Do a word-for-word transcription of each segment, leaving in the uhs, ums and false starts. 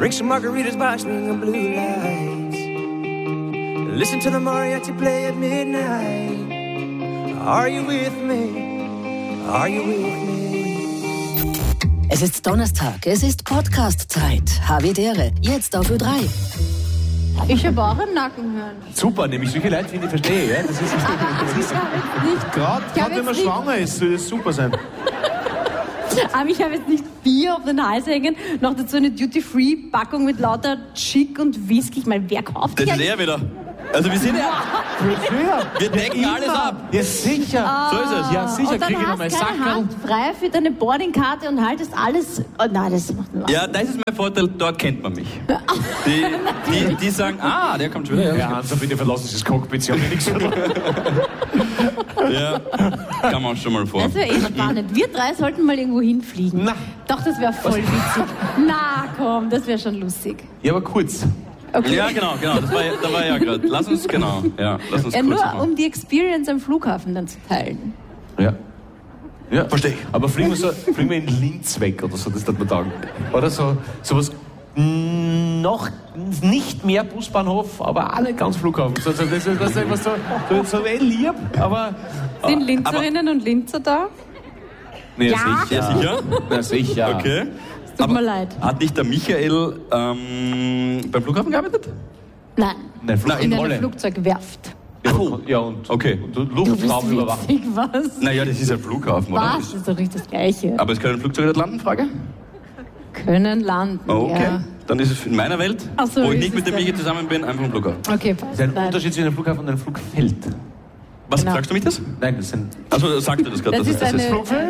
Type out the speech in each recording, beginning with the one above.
Drink some margaritas by swinging blue lights. Listen to the mariachi play at midnight. Are you with me? Are you with me? Es ist Donnerstag, es ist Podcast-Zeit. Havidere, jetzt auf Ö drei. Ich habe auch im Nacken hören. Super, nämlich solche Leute, finde ich, verstehe. Ja? Das ist, das ist gerade, wenn man schwanger ist, soll das super sein. Aber ich habe jetzt nicht Bier auf den Hals hängen, noch dazu eine Duty-Free-Packung mit lauter Chick und Whisky. Ich meine, wer kauft Das die? ist er wieder. Also wir sind ja... Wir decken ja, alles ab. Ja, sicher. Ah, So ist es. Ja, sicher, und dann kriege ich noch hast mal keine Sackerl. Hand frei für deine Boardingkarte und haltest alles... Oh nein, das macht einen Ja, das ist mein Vorteil, dort kennt man mich. Die, die, die sagen, ah, der kommt schon wieder. Ja, Hansa, bitte verlassen Sie das Cockpit, Sie haben ja nichts verloren. Ja, kann man schon mal vor. Das wäre eh spannend. Wir drei sollten mal irgendwo hinfliegen. Na. Doch, das wäre voll witzig. Na komm, das wäre schon lustig. Ja, aber kurz. Okay. Ja, genau, genau. Das war, da war ja gerade. Lass uns, genau, ja, lass uns Ja, kurz nur machen. um die Experience am Flughafen dann zu teilen. Ja. Ja, Versteh ich. Aber fliegen wir, so, fliegen wir in Linz weg oder so, das darf man sagen. Oder so, sowas mm, noch nicht mehr Busbahnhof, aber auch nicht ganz Flughafen. So, so, das ist das ist einfach so, so, so eh lieb, aber... Sind Linzerinnen und Linzer da? Nee, Ja. sicher. Ja, sicher? Na, sicher. Okay. Tut mir leid. Hat nicht der Michael ähm, beim Flughafen gearbeitet? Nein, Nein, Flug, in einer Rolle. Flugzeugwerft. Ja, Ach, und, ja, und, Okay. und Du bist Luftraumüberwachung. witzig, was? Naja, das ist ein Flughafen, oder? Was? Das ist doch nicht das Gleiche. Aber es können Flugzeuge dort landen, Frage? Können landen, Oh, okay. ja. Dann ist es in meiner Welt, Ach so, wo ich ist nicht es mit dem dann. Michael zusammen bin, einfach ein Flughafen. Okay, Das ist ein passt. Unterschied zwischen einem Flughafen und einem Flugfeld. Was, Genau. sagst du mich das? Nein, das sind... Also sagt er das gerade? Das ist eine,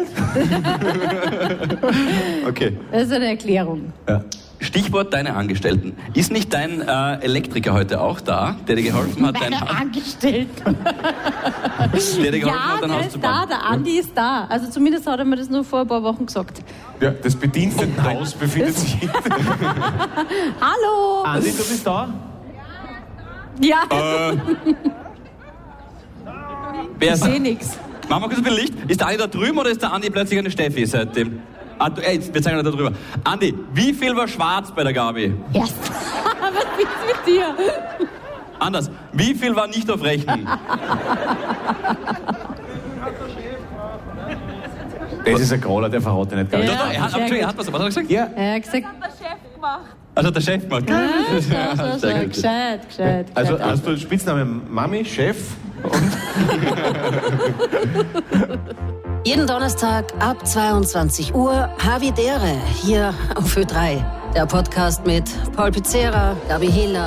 Okay. das ist eine Erklärung. Ja. Stichwort deine Angestellten. Ist nicht dein äh, Elektriker heute auch da, der dir geholfen hat, dein, Meine Ha- Angestellten. der dir geholfen Ja, hat, dein der Haus ist zu da, bauen? der Andi ist da. Also zumindest hat er mir das nur vor ein paar Wochen gesagt. Ja, das Bedienstetenhaus befindet sich hinter... Hallo! Andi, du bist da? Ja, Äh, wer ich ist sehe nichts. Machen wir kurz ein bisschen Licht. Ist der Andi da drüben oder ist der Andi plötzlich eine Steffi seitdem? Ah, du, ey, wir zeigen da drüber. Andi, wie viel war schwarz bei der Gabi? Erst. Was ist mit dir? Anders, wie viel war nicht auf Rechnung? Das ist ein Groller, der verraut dich nicht gar nicht. Ja. Doch, doch, er hat, sehr Entschuldigung, er gut. hat was, was hat er gesagt? Ja, Er hat gesagt, Also hat der Chef gemacht. ah, so, so, Sehr so, gut. gescheit, gescheit. also gescheit. hast du den Spitznamen Mami, Chef und... Jeden Donnerstag ab zweiundzwanzig Uhr Havidere, hier auf Ö drei. Der Podcast mit Paul Pizzera, Gabi Hiller